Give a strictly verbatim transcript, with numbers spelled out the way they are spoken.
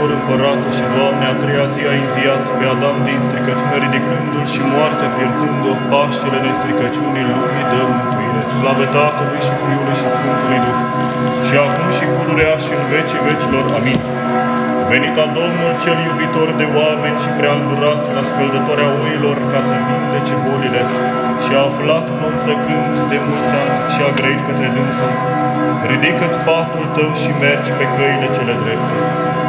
tuturor împăratul și Doamne, a treia zi a înviat pe Adam din stricăciune, ridicându-l și moartea pierzând-o, Paștele nestricăciunii lumii dă mântuire. Slavă Tatălui și Fiului și Sfântului Duh, și acum și pururea și în vecii vecilor. Amin. Venit a Domnul cel iubitor de oameni și prea îndurat la scăldătoarea oilor ca să vindece bolile, și a aflat un om zăcând de mulți ani și a grăit către dânsă. Ridică-ți patul tău și mergi pe căile cele drepte.